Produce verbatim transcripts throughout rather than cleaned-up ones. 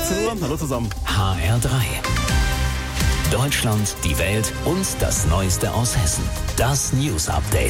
achtzehn Uhr. Hallo zusammen. H R drei. Deutschland, die Welt und das Neueste aus Hessen. Das News Update.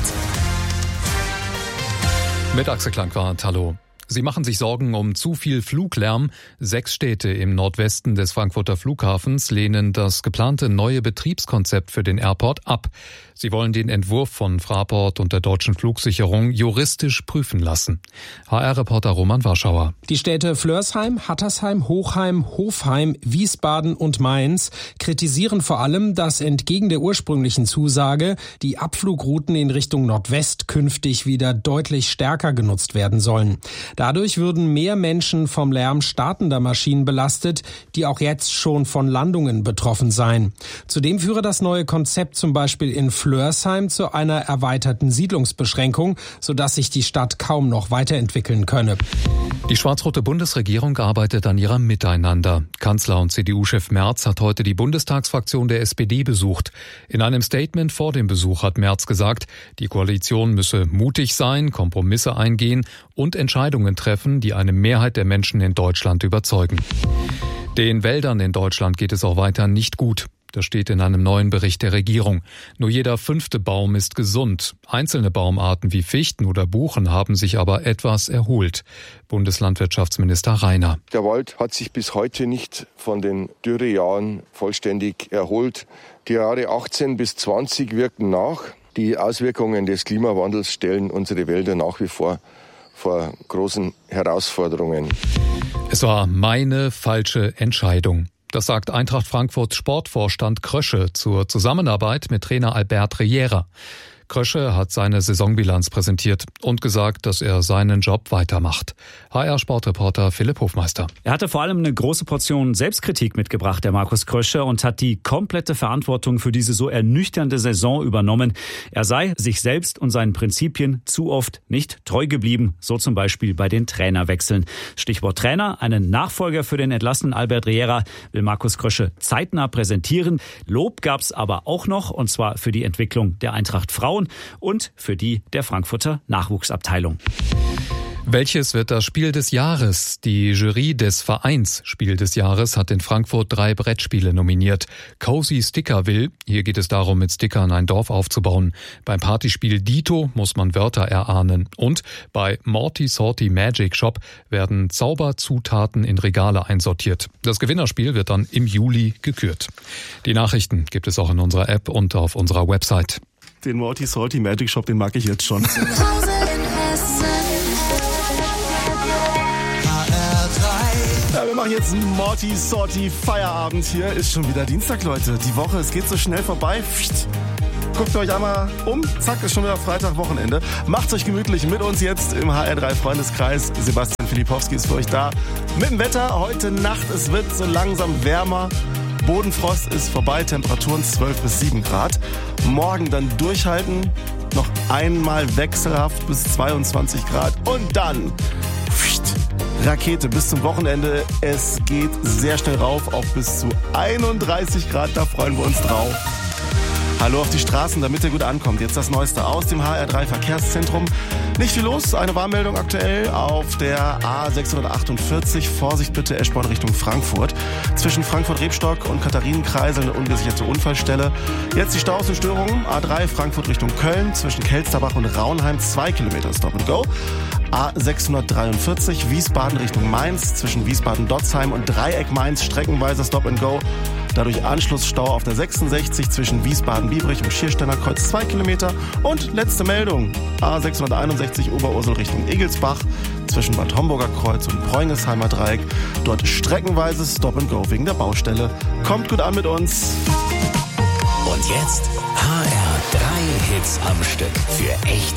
Mit Axel Klangwart, hallo. Sie machen sich Sorgen um zu viel Fluglärm. Sechs Städte im Nordwesten des Frankfurter Flughafens lehnen das geplante neue Betriebskonzept für den Airport ab. Sie wollen den Entwurf von Fraport und der Deutschen Flugsicherung juristisch prüfen lassen. H R-Reporter Roman Warschauer. Die Städte Flörsheim, Hattersheim, Hochheim, Hofheim, Wiesbaden und Mainz kritisieren vor allem, dass entgegen der ursprünglichen Zusage die Abflugrouten in Richtung Nordwest künftig wieder deutlich stärker genutzt werden sollen. Dadurch würden mehr Menschen vom Lärm startender Maschinen belastet, die auch jetzt schon von Landungen betroffen seien. Zudem führe das neue Konzept zum Beispiel in Flörsheim zu einer erweiterten Siedlungsbeschränkung, sodass sich die Stadt kaum noch weiterentwickeln könne. Die schwarz-rote Bundesregierung arbeitet an ihrem Miteinander. Kanzler und C D U-Chef Merz hat heute die Bundestagsfraktion der S P D besucht. In einem Statement vor dem Besuch hat Merz gesagt, die Koalition müsse mutig sein, Kompromisse eingehen und Entscheidungen treffen, die eine Mehrheit der Menschen in Deutschland überzeugen. Den Wäldern in Deutschland geht es auch weiter nicht gut. Das steht in einem neuen Bericht der Regierung. Nur jeder fünfte Baum ist gesund. Einzelne Baumarten wie Fichten oder Buchen haben sich aber etwas erholt. Bundeslandwirtschaftsminister Reiner. Der Wald hat sich bis heute nicht von den Dürrejahren vollständig erholt. Die Jahre achtzehn bis zwanzig wirken nach. Die Auswirkungen des Klimawandels stellen unsere Wälder nach wie vor vor großen Herausforderungen. Es war meine falsche Entscheidung. Das sagt Eintracht Frankfurt Sportvorstand Krösche zur Zusammenarbeit mit Trainer Albert Riera. Krösche hat seine Saisonbilanz präsentiert und gesagt, dass er seinen Job weitermacht. H R-Sportreporter Philipp Hofmeister. Er hatte vor allem eine große Portion Selbstkritik mitgebracht, der Markus Krösche, und hat die komplette Verantwortung für diese so ernüchternde Saison übernommen. Er sei sich selbst und seinen Prinzipien zu oft nicht treu geblieben, so zum Beispiel bei den Trainerwechseln. Stichwort Trainer, einen Nachfolger für den entlassenen Albert Riera will Markus Krösche zeitnah präsentieren. Lob gab's aber auch noch, und zwar für die Entwicklung der Eintracht Frauen und für die der Frankfurter Nachwuchsabteilung. Welches wird das Spiel des Jahres? Die Jury des Vereins Spiel des Jahres hat in Frankfurt drei Brettspiele nominiert. Cozy Stickerville, hier geht es darum, mit Stickern ein Dorf aufzubauen. Beim Partyspiel Dito muss man Wörter erahnen. Und bei Morty Sorty Magic Shop werden Zauberzutaten in Regale einsortiert. Das Gewinnerspiel wird dann im Juli gekürt. Die Nachrichten gibt es auch in unserer App und auf unserer Website. Den Morty Salty Magic Shop, den mag ich jetzt schon. Ja, wir machen jetzt einen Morty Salty Feierabend hier. Ist schon wieder Dienstag, Leute. Die Woche, es geht so schnell vorbei. Psst. Guckt euch einmal um. Zack, ist schon wieder Freitag, Wochenende. Macht's euch gemütlich mit uns jetzt im H R drei Freundeskreis. Sebastian Filipowski ist für euch da. Mit dem Wetter heute Nacht, es wird so langsam wärmer. Bodenfrost ist vorbei, Temperaturen zwölf bis sieben Grad. Morgen dann durchhalten, noch einmal wechselhaft bis zweiundzwanzig Grad. Und dann pft, Rakete bis zum Wochenende. Es geht sehr schnell rauf auf bis zu einunddreißig Grad, da freuen wir uns drauf. Hallo auf die Straßen, damit ihr gut ankommt. Jetzt das Neueste aus dem H R drei Verkehrszentrum. Nicht viel los, eine Warnmeldung aktuell auf der A sechshundertachtundvierzig. Vorsicht bitte, Eschborn Richtung Frankfurt. Zwischen Frankfurt-Rebstock und Katharinenkreisel eine ungesicherte Unfallstelle. Jetzt die Staus und Störungen. A drei Frankfurt Richtung Köln. Zwischen Kelsterbach und Raunheim zwei Kilometer Stop and Go. A sechshundertdreiundvierzig Wiesbaden Richtung Mainz. Zwischen Wiesbaden-Dotzheim und Dreieck Mainz streckenweise Stop and Go. Dadurch Anschlussstau auf der sechsundsechzig zwischen Wiesbaden-Biebrich und Schiersteiner Kreuz zwei Kilometer. Und letzte Meldung, A sechshunderteinundsechzig Oberursel Richtung Egelsbach zwischen Bad Homburger Kreuz und Bräunisheimer Dreieck. Dort streckenweise Stop and Go wegen der Baustelle. Kommt gut an mit uns. Und jetzt H R drei Hits am Stück für echte